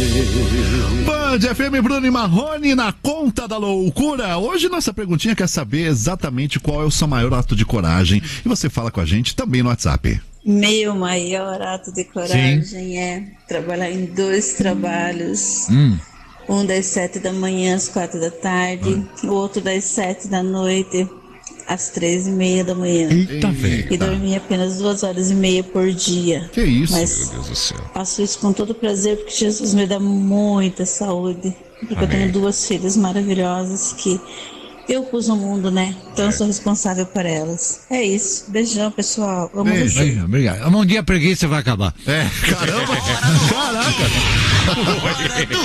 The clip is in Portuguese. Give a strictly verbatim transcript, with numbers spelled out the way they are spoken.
Band F M, Bruno e Marrone na conta da loucura. Hoje nossa perguntinha quer saber exatamente qual é o seu maior ato de coragem. E você fala com a gente também no WhatsApp. Meu maior ato de coragem Sim. é trabalhar em dois trabalhos. Hum. Um das sete da manhã às quatro da tarde, ah. o outro das sete da noite às três e meia da manhã. Eita, velho. E dormir apenas duas horas e meia por dia. Que isso, Mas meu Deus do céu. Faço isso com todo prazer, porque Jesus me dá muita saúde. Porque Amém. Eu tenho duas filhas maravilhosas que eu pus no mundo, né? Então é. eu sou responsável por elas. É isso. Beijão, pessoal. Amo Beijo. você. Beijo, obrigado. Um dia a preguiça vai acabar. É, caramba. Caraca.